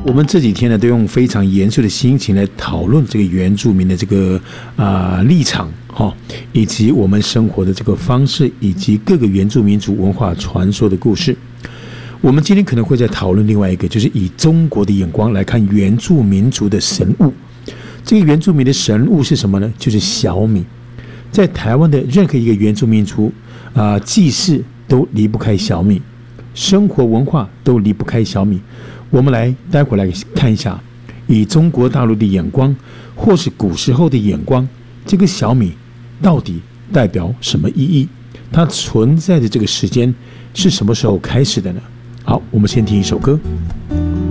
我们这几天呢，都用非常严肃的心情来讨论这个原住民的这个立场以及我们生活的这个方式，以及各个原住民族文化传说的故事。我们今天可能会再讨论另外一个，就是以中国的眼光来看原住民族的神物。这个原住民的神物是什么呢？就是小米。在台湾的任何一个原住民族祭祀都离不开小米，生活文化都离不开小米。我们待会来看一下，以中国大陆的眼光，或是古时候的眼光，这个小米到底代表什么意义？它存在的这个时间是什么时候开始的呢？好，我们先听一首歌。